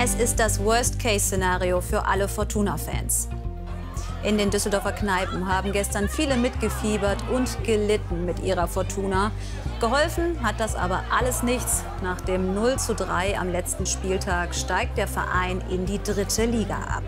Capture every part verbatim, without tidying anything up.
Es ist das Worst-Case-Szenario für alle Fortuna-Fans. In den Düsseldorfer Kneipen haben gestern viele mitgefiebert und gelitten mit ihrer Fortuna. Geholfen hat das aber alles nichts. Nach dem null zu drei am letzten Spieltag steigt der Verein in die dritte Liga ab.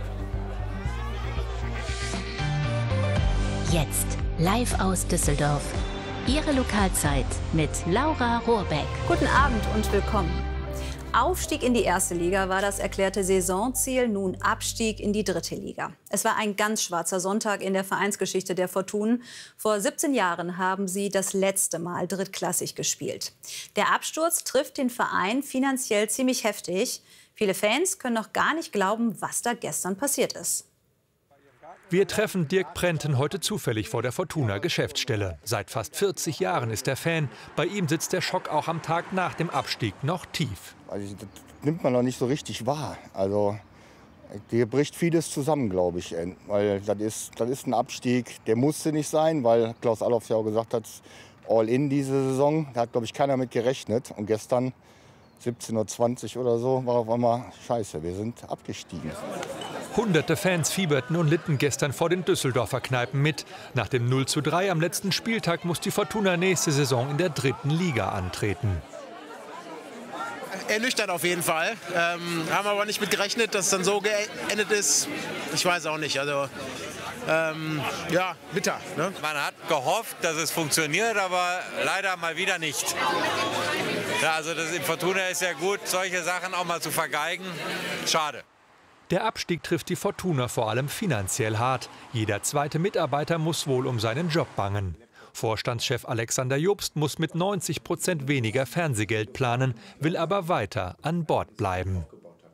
Jetzt live aus Düsseldorf. Ihre Lokalzeit mit Laura Rohrbeck. Guten Abend und willkommen. Aufstieg in die erste Liga war das erklärte Saisonziel, nun Abstieg in die dritte Liga. Es war ein ganz schwarzer Sonntag in der Vereinsgeschichte der Fortunen. Vor siebzehn Jahren haben sie das letzte Mal drittklassig gespielt. Der Absturz trifft den Verein finanziell ziemlich heftig. Viele Fans können noch gar nicht glauben, was da gestern passiert ist. Wir treffen Dirk Prenten heute zufällig vor der Fortuna-Geschäftsstelle. Seit fast vierzig Jahren ist er Fan. Bei ihm sitzt der Schock auch am Tag nach dem Abstieg noch tief. Also, das nimmt man noch nicht so richtig wahr. Also, hier bricht vieles zusammen, glaube ich. Weil das ist, das ist ein Abstieg, der musste nicht sein, weil Klaus Allofs ja auch gesagt hat, all in diese Saison. Da hat, glaube ich, keiner mit gerechnet. Und gestern, siebzehn Uhr zwanzig oder so, war auf einmal scheiße, wir sind abgestiegen. Hunderte Fans fieberten und litten gestern vor den Düsseldorfer Kneipen mit. Nach dem null zu drei am letzten Spieltag muss die Fortuna nächste Saison in der dritten Liga antreten. Ernüchtert auf jeden Fall. Ähm, haben aber nicht mit gerechnet, dass es dann so geendet ist. Ich weiß auch nicht. Also, ähm, ja, bitter. Ne? Man hat gehofft, dass es funktioniert, aber leider mal wieder nicht. Ja, also das in Fortuna ist ja gut, solche Sachen auch mal zu vergeigen. Schade. Der Abstieg trifft die Fortuna vor allem finanziell hart. Jeder zweite Mitarbeiter muss wohl um seinen Job bangen. Vorstandschef Alexander Jobst muss mit neunzig Prozent weniger Fernsehgeld planen, will aber weiter an Bord bleiben.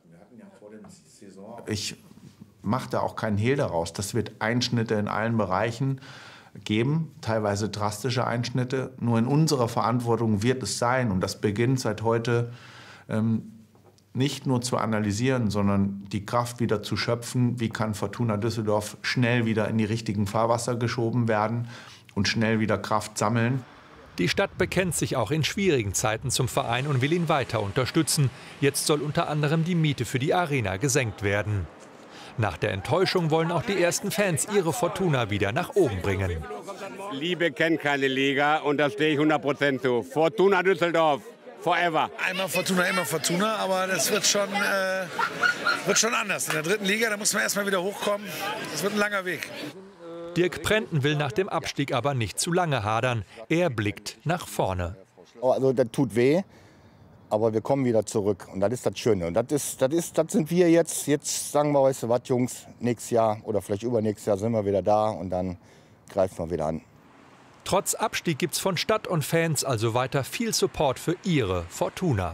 Ich mache da auch keinen Hehl daraus. Das wird Einschnitte in allen Bereichen geben, teilweise drastische Einschnitte. Nur in unserer Verantwortung wird es sein, und das beginnt seit heute, ähm, nicht nur zu analysieren, sondern die Kraft wieder zu schöpfen. Wie kann Fortuna Düsseldorf schnell wieder in die richtigen Fahrwasser geschoben werden und schnell wieder Kraft sammeln? Die Stadt bekennt sich auch in schwierigen Zeiten zum Verein und will ihn weiter unterstützen. Jetzt soll unter anderem die Miete für die Arena gesenkt werden. Nach der Enttäuschung wollen auch die ersten Fans ihre Fortuna wieder nach oben bringen. Liebe kennt keine Liga und da stehe ich hundert Prozent zu. Fortuna Düsseldorf. Forever. Einmal Fortuna, immer Fortuna, aber das wird schon, äh, wird schon anders. In der dritten Liga, da muss man erst mal wieder hochkommen. Das wird ein langer Weg. Dirk Prenten will nach dem Abstieg aber nicht zu lange hadern. Er blickt nach vorne. Also das tut weh, aber wir kommen wieder zurück. Und das ist das Schöne. Und das, ist, das, ist, das sind wir jetzt. Jetzt sagen wir, weißt du was, Jungs, nächstes Jahr oder vielleicht übernächstes Jahr sind wir wieder da und dann greifen wir wieder an. Trotz Abstieg gibt's von Stadt und Fans also weiter viel Support für ihre Fortuna.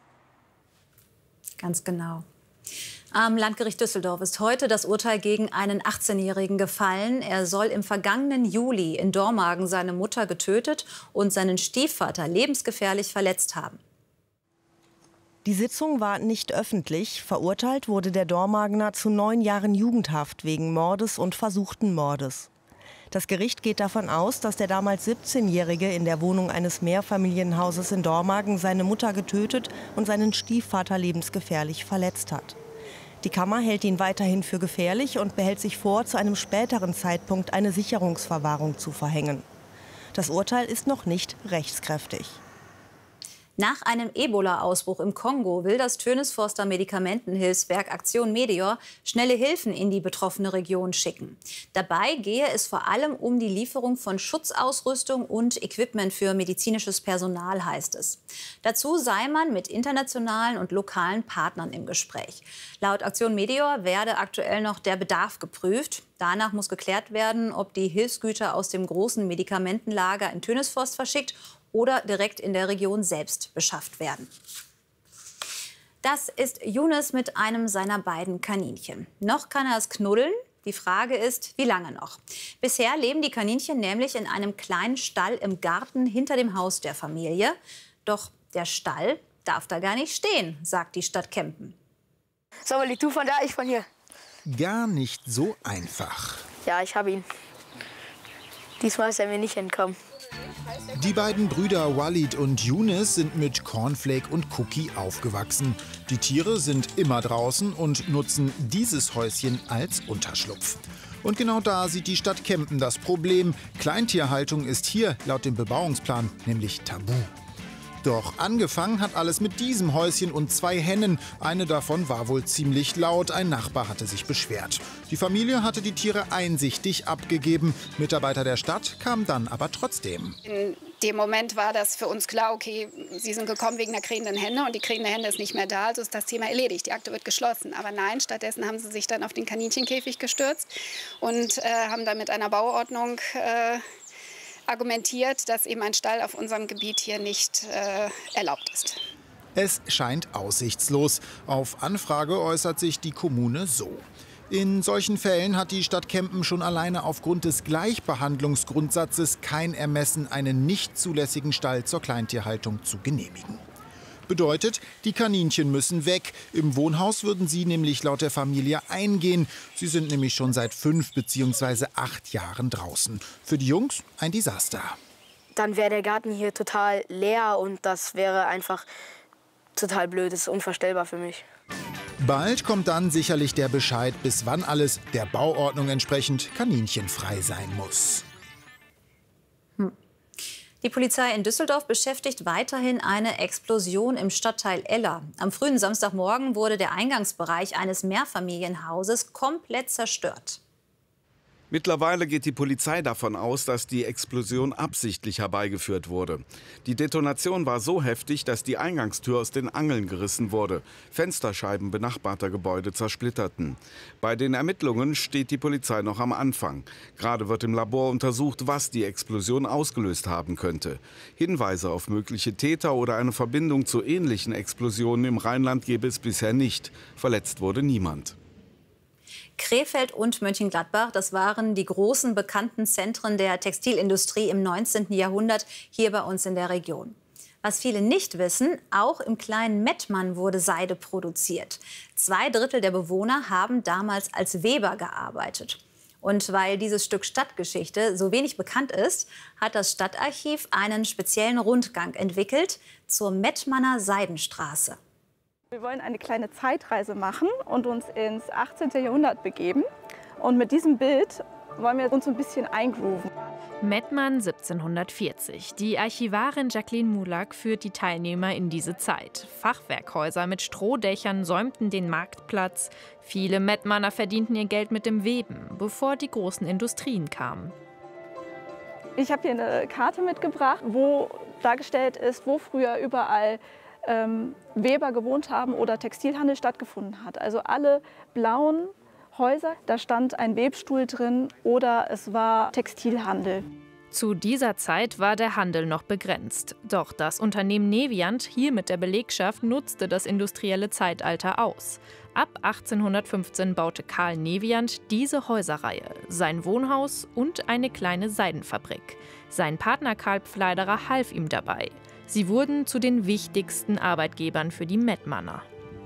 Ganz genau. Am Landgericht Düsseldorf ist heute das Urteil gegen einen achtzehnjährigen gefallen. Er soll im vergangenen Juli in Dormagen seine Mutter getötet und seinen Stiefvater lebensgefährlich verletzt haben. Die Sitzung war nicht öffentlich. Verurteilt wurde der Dormagener zu neun Jahren Jugendhaft wegen Mordes und versuchten Mordes. Das Gericht geht davon aus, dass der damals siebzehnjährige in der Wohnung eines Mehrfamilienhauses in Dormagen seine Mutter getötet und seinen Stiefvater lebensgefährlich verletzt hat. Die Kammer hält ihn weiterhin für gefährlich und behält sich vor, zu einem späteren Zeitpunkt eine Sicherungsverwahrung zu verhängen. Das Urteil ist noch nicht rechtskräftig. Nach einem Ebola-Ausbruch im Kongo will das Tönnesforster Medikamentenhilfswerk Aktion Medeor schnelle Hilfen in die betroffene Region schicken. Dabei gehe es vor allem um die Lieferung von Schutzausrüstung und Equipment für medizinisches Personal, heißt es. Dazu sei man mit internationalen und lokalen Partnern im Gespräch. Laut Aktion Medeor werde aktuell noch der Bedarf geprüft. Danach muss geklärt werden, ob die Hilfsgüter aus dem großen Medikamentenlager in Tönnesforst verschickt oder direkt in der Region selbst beschafft werden. Das ist Younes mit einem seiner beiden Kaninchen. Noch kann er es knuddeln. Die Frage ist, wie lange noch? Bisher leben die Kaninchen nämlich in einem kleinen Stall im Garten hinter dem Haus der Familie. Doch der Stall darf da gar nicht stehen, sagt die Stadt Kempen. So, Willi, du von da, ich von hier. Gar nicht so einfach. Ja, ich habe ihn. Diesmal ist er mir nicht entkommen. Die beiden Brüder Walid und Younes sind mit Cornflake und Cookie aufgewachsen. Die Tiere sind immer draußen und nutzen dieses Häuschen als Unterschlupf. Und genau da sieht die Stadt Kempen das Problem. Kleintierhaltung ist hier laut dem Bebauungsplan nämlich tabu. Doch angefangen hat alles mit diesem Häuschen und zwei Hennen. Eine davon war wohl ziemlich laut. Ein Nachbar hatte sich beschwert. Die Familie hatte die Tiere einsichtig abgegeben. Mitarbeiter der Stadt kamen dann aber trotzdem. In dem Moment war das für uns klar, okay, sie sind gekommen wegen der krähenden Henne und die krähende Henne ist nicht mehr da, also ist das Thema erledigt, die Akte wird geschlossen. Aber nein, stattdessen haben sie sich dann auf den Kaninchenkäfig gestürzt und äh, haben dann mit einer Bauordnung äh, argumentiert, dass eben ein Stall auf unserem Gebiet hier nicht äh, erlaubt ist. Es scheint aussichtslos. Auf Anfrage äußert sich die Kommune so. In solchen Fällen hat die Stadt Kempen schon alleine aufgrund des Gleichbehandlungsgrundsatzes kein Ermessen, einen nicht zulässigen Stall zur Kleintierhaltung zu genehmigen. Bedeutet, die Kaninchen müssen weg. Im Wohnhaus würden sie nämlich laut der Familie eingehen. Sie sind nämlich schon seit fünf bzw. acht Jahren draußen. Für die Jungs ein Desaster. Dann wäre der Garten hier total leer und das wäre einfach total blöd. Das ist unvorstellbar für mich. Bald kommt dann sicherlich der Bescheid, bis wann alles der Bauordnung entsprechend kaninchenfrei sein muss. Hm. Die Polizei in Düsseldorf beschäftigt weiterhin eine Explosion im Stadtteil Eller. Am frühen Samstagmorgen wurde der Eingangsbereich eines Mehrfamilienhauses komplett zerstört. Mittlerweile geht die Polizei davon aus, dass die Explosion absichtlich herbeigeführt wurde. Die Detonation war so heftig, dass die Eingangstür aus den Angeln gerissen wurde. Fensterscheiben benachbarter Gebäude zersplitterten. Bei den Ermittlungen steht die Polizei noch am Anfang. Gerade wird im Labor untersucht, was die Explosion ausgelöst haben könnte. Hinweise auf mögliche Täter oder eine Verbindung zu ähnlichen Explosionen im Rheinland gäbe es bisher nicht. Verletzt wurde niemand. Krefeld und Mönchengladbach, das waren die großen bekannten Zentren der Textilindustrie im neunzehnten Jahrhundert hier bei uns in der Region. Was viele nicht wissen, auch im kleinen Mettmann wurde Seide produziert. Zwei Drittel der Bewohner haben damals als Weber gearbeitet. Und weil dieses Stück Stadtgeschichte so wenig bekannt ist, hat das Stadtarchiv einen speziellen Rundgang entwickelt zur Mettmanner Seidenstraße. Wir wollen eine kleine Zeitreise machen und uns ins achtzehnten Jahrhundert begeben. Und mit diesem Bild wollen wir uns ein bisschen eingrooven. Mettmann siebzehnhundertvierzig. Die Archivarin Jacqueline Mulak führt die Teilnehmer in diese Zeit. Fachwerkhäuser mit Strohdächern säumten den Marktplatz. Viele Mettmanner verdienten ihr Geld mit dem Weben, bevor die großen Industrien kamen. Ich habe hier eine Karte mitgebracht, wo dargestellt ist, wo früher überall ähm, Weber gewohnt haben oder Textilhandel stattgefunden hat. Also alle blauen Häuser, da stand ein Webstuhl drin oder es war Textilhandel. Zu dieser Zeit war der Handel noch begrenzt. Doch das Unternehmen Neviant, hier mit der Belegschaft, nutzte das industrielle Zeitalter aus. Ab achtzehnhundertfünfzehn baute Karl Neviant diese Häuserreihe, sein Wohnhaus und eine kleine Seidenfabrik. Sein Partner Karl Pfleiderer half ihm dabei. Sie wurden zu den wichtigsten Arbeitgebern für die Mettmanner.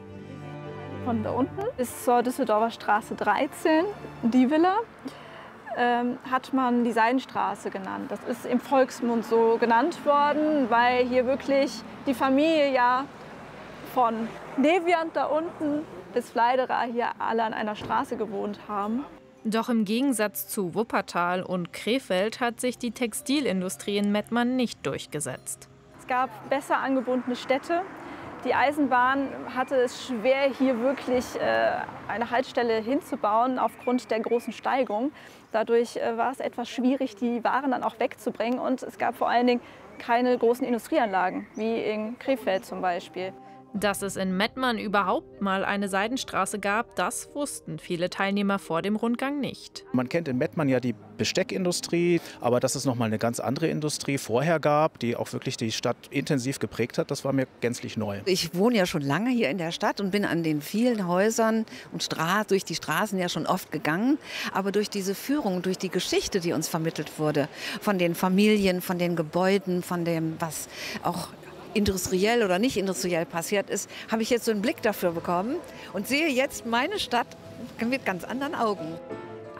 Von da unten bis zur Düsseldorfer Straße dreizehn, die Villa, ähm, hat man die Seidenstraße genannt. Das ist im Volksmund so genannt worden, weil hier wirklich die Familie ja von Neviant da unten bis Pfleiderer hier alle an einer Straße gewohnt haben. Doch im Gegensatz zu Wuppertal und Krefeld hat sich die Textilindustrie in Mettmann nicht durchgesetzt. Es gab besser angebundene Städte. Die Eisenbahn hatte es schwer, hier wirklich äh, eine Haltestelle hinzubauen aufgrund der großen Steigung. Dadurch äh, war es etwas schwierig, die Waren dann auch wegzubringen. Und es gab vor allen Dingen keine großen Industrieanlagen, wie in Krefeld zum Beispiel. Dass es in Mettmann überhaupt mal eine Seidenstraße gab, das wussten viele Teilnehmer vor dem Rundgang nicht. Man kennt in Mettmann ja die Besteckindustrie, aber dass es noch mal eine ganz andere Industrie vorher gab, die auch wirklich die Stadt intensiv geprägt hat, das war mir gänzlich neu. Ich wohne ja schon lange hier in der Stadt und bin an den vielen Häusern und Stra- durch die Straßen ja schon oft gegangen. Aber durch diese Führung, durch die Geschichte, die uns vermittelt wurde, von den Familien, von den Gebäuden, von dem, was auch industriell oder nicht industriell passiert ist, habe ich jetzt so einen Blick dafür bekommen und sehe jetzt meine Stadt mit ganz anderen Augen.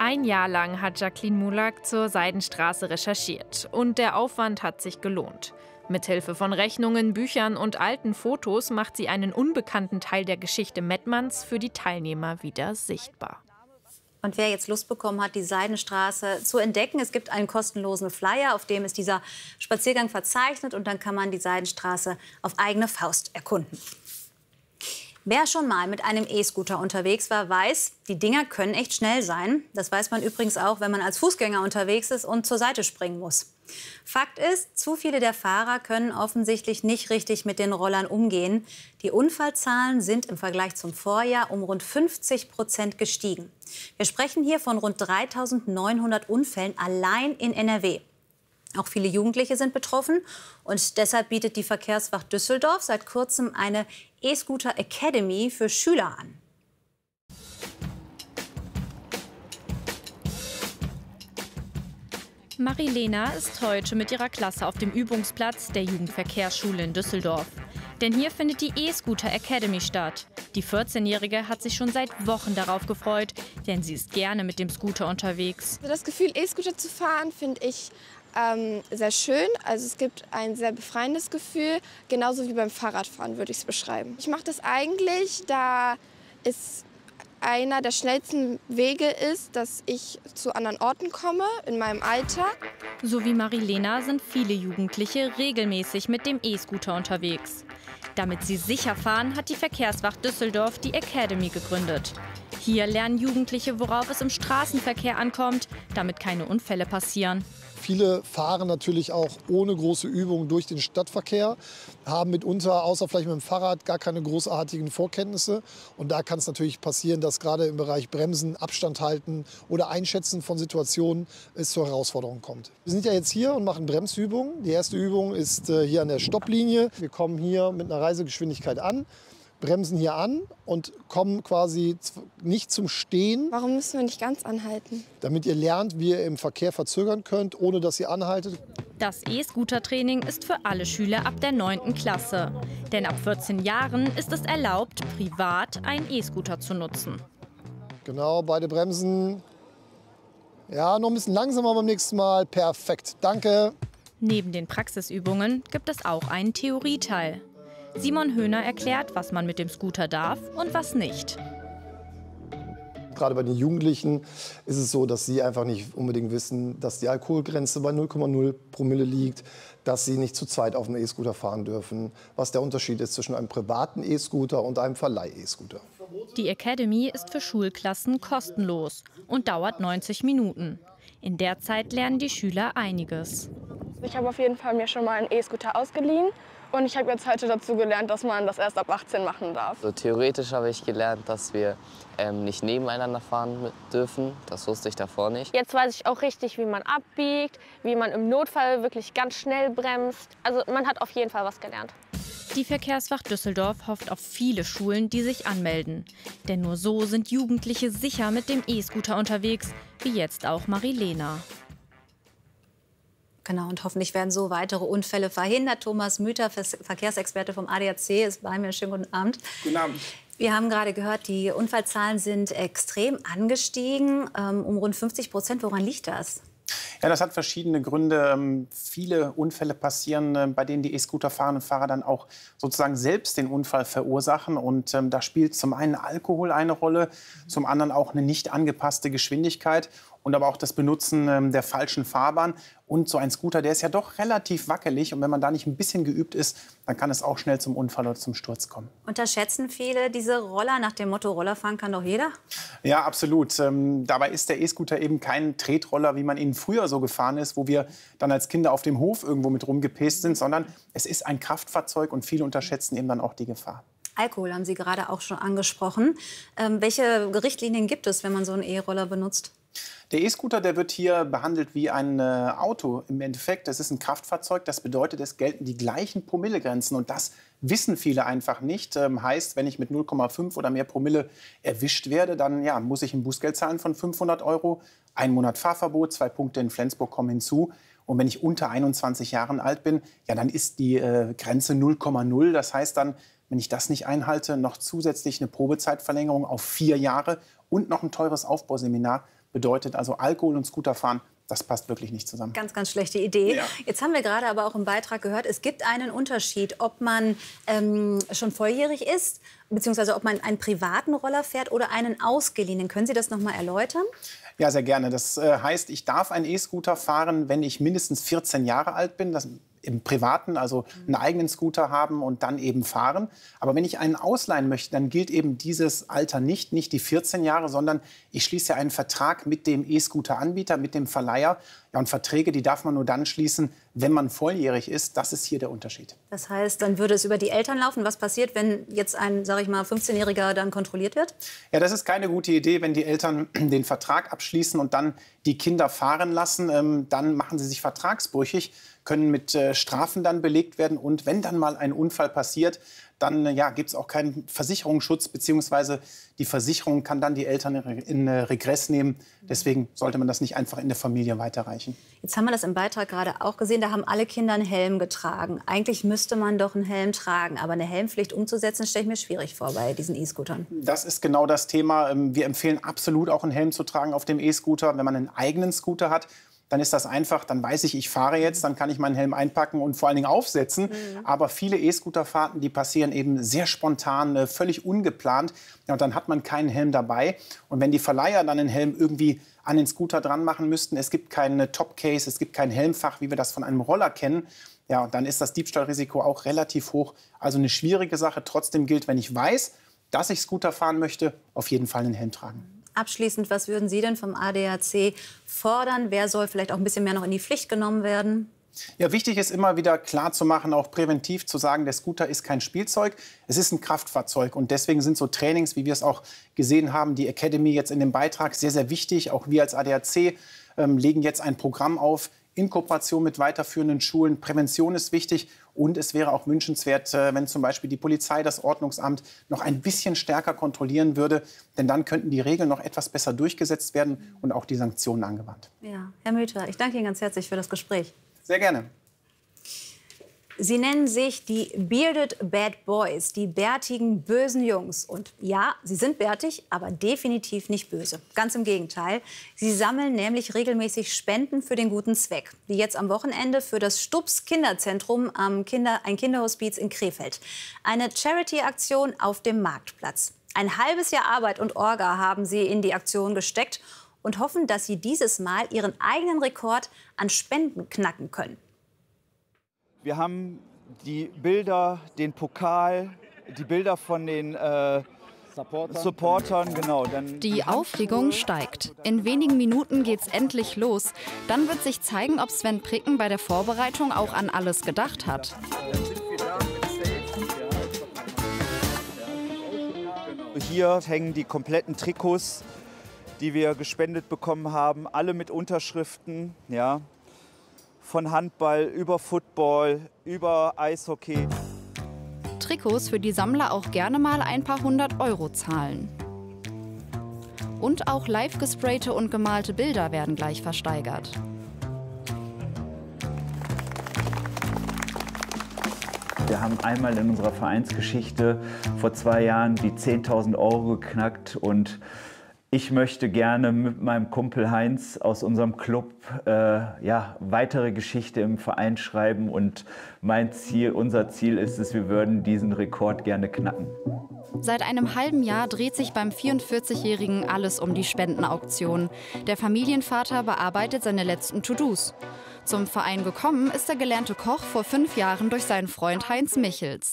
Ein Jahr lang hat Jacqueline Mulak zur Seidenstraße recherchiert und der Aufwand hat sich gelohnt. Mithilfe von Rechnungen, Büchern und alten Fotos macht sie einen unbekannten Teil der Geschichte Mettmanns für die Teilnehmer wieder sichtbar. Und wer jetzt Lust bekommen hat, die Seidenstraße zu entdecken, es gibt einen kostenlosen Flyer, auf dem ist dieser Spaziergang verzeichnet und dann kann man die Seidenstraße auf eigene Faust erkunden. Wer schon mal mit einem E-Scooter unterwegs war, weiß, die Dinger können echt schnell sein. Das weiß man übrigens auch, wenn man als Fußgänger unterwegs ist und zur Seite springen muss. Fakt ist, zu viele der Fahrer können offensichtlich nicht richtig mit den Rollern umgehen. Die Unfallzahlen sind im Vergleich zum Vorjahr um rund fünfzig Prozent gestiegen. Wir sprechen hier von rund dreitausendneunhundert Unfällen allein in N R W. Auch viele Jugendliche sind betroffen und deshalb bietet die Verkehrswacht Düsseldorf seit kurzem eine E-Scooter Academy für Schüler an. Marilena ist heute mit ihrer Klasse auf dem Übungsplatz der Jugendverkehrsschule in Düsseldorf. Denn hier findet die E-Scooter Academy statt. Die vierzehnjährige hat sich schon seit Wochen darauf gefreut, denn sie ist gerne mit dem Scooter unterwegs. Das Gefühl, E-Scooter zu fahren, finde ich ähm, sehr schön. Also es gibt ein sehr befreiendes Gefühl, genauso wie beim Fahrradfahren würde ich es beschreiben. Ich mache das eigentlich, da es einer der schnellsten Wege ist, dass ich zu anderen Orten komme in meinem Alter. So wie Marilena sind viele Jugendliche regelmäßig mit dem E-Scooter unterwegs. Damit sie sicher fahren, hat die Verkehrswacht Düsseldorf die Academy gegründet. Hier lernen Jugendliche, worauf es im Straßenverkehr ankommt, damit keine Unfälle passieren. Viele fahren natürlich auch ohne große Übung durch den Stadtverkehr, haben mitunter, außer vielleicht mit dem Fahrrad, gar keine großartigen Vorkenntnisse. Und da kann es natürlich passieren, dass gerade im Bereich Bremsen, Abstand halten oder Einschätzen von Situationen es zur Herausforderung kommt. Wir sind ja jetzt hier und machen Bremsübungen. Die erste Übung ist äh, hier an der Stopplinie. Wir kommen hier mit einer Reisegeschwindigkeit an, bremsen hier an und kommen quasi nicht zum Stehen. Warum müssen wir nicht ganz anhalten? Damit ihr lernt, wie ihr im Verkehr verzögern könnt, ohne dass ihr anhaltet. Das E-Scooter-Training ist für alle Schüler ab der neunten Klasse. Denn ab vierzehn Jahren ist es erlaubt, privat einen E-Scooter zu nutzen. Genau, beide Bremsen. Ja, noch ein bisschen langsamer beim nächsten Mal. Perfekt, danke. Neben den Praxisübungen gibt es auch einen Theorieteil. Simon Höhner erklärt, was man mit dem Scooter darf und was nicht. Gerade bei den Jugendlichen ist es so, dass sie einfach nicht unbedingt wissen, dass die Alkoholgrenze bei null Komma null Promille liegt, dass sie nicht zu zweit auf einem E-Scooter fahren dürfen, was der Unterschied ist zwischen einem privaten E-Scooter und einem Verleih-E-Scooter. Die Academy ist für Schulklassen kostenlos und dauert neunzig Minuten. In der Zeit lernen die Schüler einiges. Ich habe auf jeden Fall mir schon mal einen E-Scooter ausgeliehen. Und ich habe jetzt heute dazu gelernt, dass man das erst ab achtzehn machen darf. Also theoretisch habe ich gelernt, dass wir ähm, nicht nebeneinander fahren dürfen. Das wusste ich davor nicht. Jetzt weiß ich auch richtig, wie man abbiegt, wie man im Notfall wirklich ganz schnell bremst. Also man hat auf jeden Fall was gelernt. Die Verkehrswacht Düsseldorf hofft auf viele Schulen, die sich anmelden. Denn nur so sind Jugendliche sicher mit dem E-Scooter unterwegs, wie jetzt auch Marilena. Genau, und hoffentlich werden so weitere Unfälle verhindert. Thomas Müther, Verkehrsexperte vom A D A C, ist bei mir. Schönen guten Abend. Guten Abend. Wir haben gerade gehört, die Unfallzahlen sind extrem angestiegen, um rund fünfzig Prozent. Woran liegt das? Ja, das hat verschiedene Gründe. Viele Unfälle passieren, bei denen die E-Scooter-fahrenden Fahrer dann auch sozusagen selbst den Unfall verursachen. Und ähm, da spielt zum einen Alkohol eine Rolle, zum anderen auch eine nicht angepasste Geschwindigkeit und aber auch das Benutzen ähm, der falschen Fahrbahn. Und so ein Scooter, der ist ja doch relativ wackelig. Und wenn man da nicht ein bisschen geübt ist, dann kann es auch schnell zum Unfall oder zum Sturz kommen. Unterschätzen viele diese Roller nach dem Motto, Roller fahren kann doch jeder? Ja, absolut. Ähm, dabei ist der E-Scooter eben kein Tretroller, wie man ihn früher so gefahren ist, wo wir dann als Kinder auf dem Hof irgendwo mit rumgepäst sind, sondern es ist ein Kraftfahrzeug und viele unterschätzen eben dann auch die Gefahr. Alkohol haben Sie gerade auch schon angesprochen. Ähm, welche Richtlinien gibt es, wenn man so einen E-Roller benutzt? Der E-Scooter, der wird hier behandelt wie ein äh, Auto. Im Endeffekt, das ist ein Kraftfahrzeug. Das bedeutet, es gelten die gleichen Promillegrenzen. Und das wissen viele einfach nicht. Ähm, heißt, wenn ich mit null Komma fünf oder mehr Promille erwischt werde, dann ja, muss ich ein Bußgeld zahlen von fünfhundert Euro. Ein Monat Fahrverbot, zwei Punkte in Flensburg kommen hinzu. Und wenn ich unter einundzwanzig Jahren alt bin, ja, dann ist die äh, Grenze null Komma null. Das heißt dann, wenn ich das nicht einhalte, noch zusätzlich eine Probezeitverlängerung auf vier Jahre und noch ein teures Aufbauseminar. bedeutet also Alkohol und Scooterfahren. Das passt wirklich nicht zusammen. Ganz, ganz schlechte Idee. Ja. Jetzt haben wir gerade aber auch im Beitrag gehört, es gibt einen Unterschied, ob man ähm, schon volljährig ist, beziehungsweise ob man einen privaten Roller fährt oder einen ausgeliehenen. Können Sie das noch mal erläutern? Ja, sehr gerne. Das äh, heißt, ich darf einen E-Scooter fahren, wenn ich mindestens vierzehn Jahre alt bin. Das im Privaten, also einen eigenen Scooter haben und dann eben fahren. Aber wenn ich einen ausleihen möchte, dann gilt eben dieses Alter nicht, nicht die vierzehn Jahre, sondern ich schließe ja einen Vertrag mit dem E-Scooter-Anbieter, mit dem Verleiher. Ja, und Verträge, die darf man nur dann schließen, wenn man volljährig ist. Das ist hier der Unterschied. Das heißt, dann würde es über die Eltern laufen. Was passiert, wenn jetzt ein, sage ich mal, fünfzehnjähriger dann kontrolliert wird? Ja, das ist keine gute Idee, wenn die Eltern den Vertrag abschließen und dann die Kinder fahren lassen. Ähm, dann machen sie sich vertragsbrüchig, können mit äh, Strafen dann belegt werden. Und wenn dann mal ein Unfall passiert, dann äh, ja, gibt es auch keinen Versicherungsschutz, beziehungsweise die Versicherung kann dann die Eltern in, in äh, Regress nehmen. Deswegen sollte man das nicht einfach in der Familie weiterreichen. Jetzt haben wir das im Beitrag gerade auch gesehen, da haben alle Kinder einen Helm getragen. Eigentlich müsste man doch einen Helm tragen, aber eine Helmpflicht umzusetzen, stelle ich mir schwierig vor bei diesen E-Scootern. Das ist genau das Thema. Wir empfehlen absolut auch einen Helm zu tragen auf dem E-Scooter, wenn man einen eigenen Scooter hat. Dann ist das einfach, dann weiß ich, ich fahre jetzt, dann kann ich meinen Helm einpacken und vor allen Dingen aufsetzen. Mhm. Aber viele E-Scooter-Fahrten, die passieren eben sehr spontan, völlig ungeplant. Ja, und dann hat man keinen Helm dabei. Und wenn die Verleiher dann einen Helm irgendwie an den Scooter dran machen müssten, es gibt keinen Top-Case, es gibt kein Helmfach, wie wir das von einem Roller kennen, ja, und dann ist das Diebstahlrisiko auch relativ hoch. Also eine schwierige Sache. Trotzdem gilt, wenn ich weiß, dass ich Scooter fahren möchte, auf jeden Fall einen Helm tragen. Abschließend, was würden Sie denn vom A D A C fordern? Wer soll vielleicht auch ein bisschen mehr noch in die Pflicht genommen werden? Ja, wichtig ist immer wieder klar zu machen, auch präventiv zu sagen, der Scooter ist kein Spielzeug, es ist ein Kraftfahrzeug. Und deswegen sind so Trainings, wie wir es auch gesehen haben, die Academy jetzt in dem Beitrag, sehr, sehr wichtig. Auch wir als A D A C ähm, legen jetzt ein Programm auf, in Kooperation mit weiterführenden Schulen. Prävention ist wichtig und es wäre auch wünschenswert, wenn zum Beispiel die Polizei, das Ordnungsamt noch ein bisschen stärker kontrollieren würde. Denn dann könnten die Regeln noch etwas besser durchgesetzt werden und auch die Sanktionen angewandt. Ja, Herr Müther, ich danke Ihnen ganz herzlich für das Gespräch. Sehr gerne. Sie nennen sich die Bearded Bad Boys, die bärtigen, bösen Jungs. Und ja, sie sind bärtig, aber definitiv nicht böse. Ganz im Gegenteil. Sie sammeln nämlich regelmäßig Spenden für den guten Zweck. Wie jetzt am Wochenende für das Stups Kinderzentrum am Kinder, ein Kinderhospiz in Krefeld. Eine Charity-Aktion auf dem Marktplatz. Ein halbes Jahr Arbeit und Orga haben sie in die Aktion gesteckt und hoffen, dass sie dieses Mal ihren eigenen Rekord an Spenden knacken können. Wir haben die Bilder, den Pokal, die Bilder von den äh, Supportern. Supportern, genau. Dann die Aufregung steigt. In wenigen Minuten geht's endlich los. Dann wird sich zeigen, ob Sven Pricken bei der Vorbereitung auch an alles gedacht hat. Hier hängen die kompletten Trikots, die wir gespendet bekommen haben, alle mit Unterschriften, ja. Von Handball über Football, über Eishockey. Trikots, für die Sammler auch gerne mal ein paar hundert Euro zahlen. Und auch live gesprayte und gemalte Bilder werden gleich versteigert. Wir haben einmal in unserer Vereinsgeschichte vor zwei Jahren die zehntausend Euro geknackt und ich möchte gerne mit meinem Kumpel Heinz aus unserem Club äh, ja, weitere Geschichte im Verein schreiben. Und mein Ziel, unser Ziel ist es, wir würden diesen Rekord gerne knacken. Seit einem halben Jahr dreht sich beim vierundvierzigjährigen alles um die Spendenauktion. Der Familienvater bearbeitet seine letzten To-Dos. Zum Verein gekommen ist der gelernte Koch vor fünf Jahren durch seinen Freund Heinz Michels.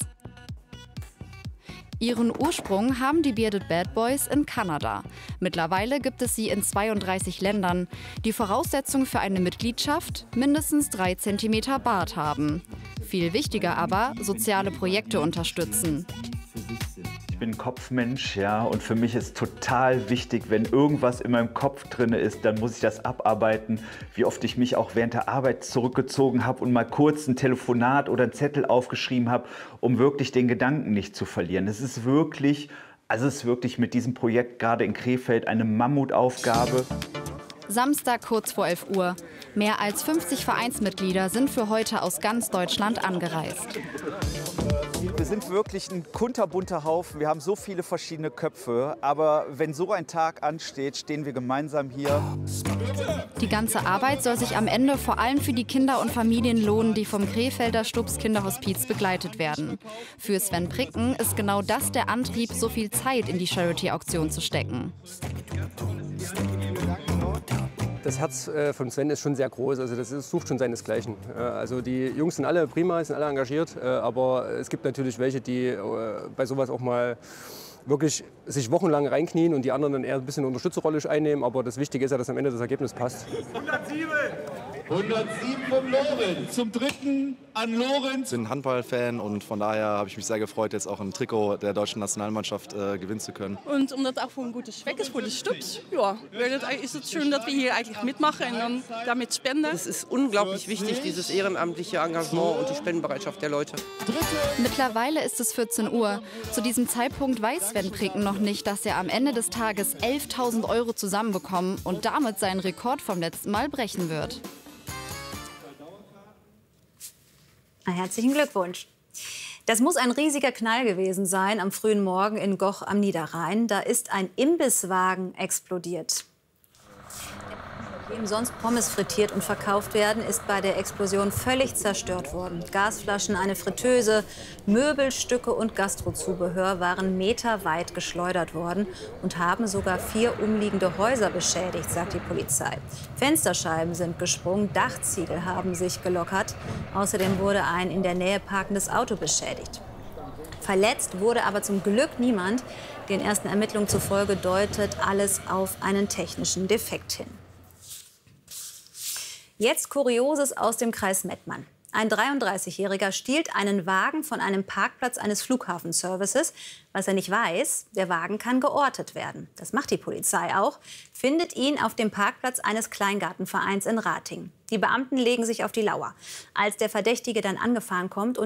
Ihren Ursprung haben die Bearded Bad Boys in Kanada. Mittlerweile gibt es sie in zweiunddreißig Ländern. Die Voraussetzung für eine Mitgliedschaft: mindestens drei Zentimeter Bart haben. Viel wichtiger aber, soziale Projekte unterstützen. Ich bin Kopfmensch, ja, und für mich ist total wichtig, wenn irgendwas in meinem Kopf drin ist, dann muss ich das abarbeiten. Wie oft ich mich auch während der Arbeit zurückgezogen habe und mal kurz ein Telefonat oder einen Zettel aufgeschrieben habe, um wirklich den Gedanken nicht zu verlieren. Es ist wirklich, also es ist wirklich mit diesem Projekt gerade in Krefeld eine Mammutaufgabe. Samstag kurz vor elf Uhr. Mehr als fünfzig Vereinsmitglieder sind für heute aus ganz Deutschland angereist. Wir sind wirklich ein kunterbunter Haufen. Wir haben so viele verschiedene Köpfe. Aber wenn so ein Tag ansteht, stehen wir gemeinsam hier. Die ganze Arbeit soll sich am Ende vor allem für die Kinder und Familien lohnen, die vom Krefelder Stubbs Kinderhospiz begleitet werden. Für Sven Pricken ist genau das der Antrieb, so viel Zeit in die Charity-Auktion zu stecken. Das Herz äh, von Sven ist schon sehr groß, also das ist, sucht schon seinesgleichen. Äh, also die Jungs sind alle prima, sind alle engagiert, äh, aber es gibt natürlich welche, die äh, bei sowas auch mal wirklich sich wochenlang reinknien und die anderen dann eher ein bisschen eine Unterstützerrolle einnehmen. Aber das Wichtige ist ja, dass am Ende das Ergebnis passt. hundertsieben! hundertsieben vom Lorenz. Zum dritten an Lorenz. Ich bin Handballfan und von daher habe ich mich sehr gefreut, jetzt auch ein Trikot der deutschen Nationalmannschaft äh, gewinnen zu können. Und omdat het auch voor een gute Zweck ist, für die Stubbs, ja, ist es schön, dass wir hier eigentlich mitmachen und damit spenden. Es ist unglaublich wichtig, dieses ehrenamtliche Engagement und die Spendenbereitschaft der Leute. Mittlerweile ist es vierzehn Uhr. Zu diesem Zeitpunkt weiß Sven Pricken noch nicht, dass er am Ende des Tages elftausend Euro zusammenbekommen und damit seinen Rekord vom letzten Mal brechen wird. Herzlichen Glückwunsch. Das muss ein riesiger Knall gewesen sein am frühen Morgen in Goch am Niederrhein. Da ist ein Imbisswagen explodiert. Nachdem sonst Pommes frittiert und verkauft werden, ist bei der Explosion völlig zerstört worden. Gasflaschen, eine Fritteuse, Möbelstücke und Gastrozubehör waren meterweit geschleudert worden und haben sogar vier umliegende Häuser beschädigt, sagt die Polizei. Fensterscheiben sind gesprungen, Dachziegel haben sich gelockert. Außerdem wurde ein in der Nähe parkendes Auto beschädigt. Verletzt wurde aber zum Glück niemand. Den ersten Ermittlungen zufolge deutet alles auf einen technischen Defekt hin. Jetzt Kurioses aus dem Kreis Mettmann. Ein dreiunddreißigjähriger stiehlt einen Wagen von einem Parkplatz eines Flughafenservices. Was er nicht weiß, der Wagen kann geortet werden. Das macht die Polizei auch, findet ihn auf dem Parkplatz eines Kleingartenvereins in Ratingen. Die Beamten legen sich auf die Lauer. Als der Verdächtige dann angefahren kommt und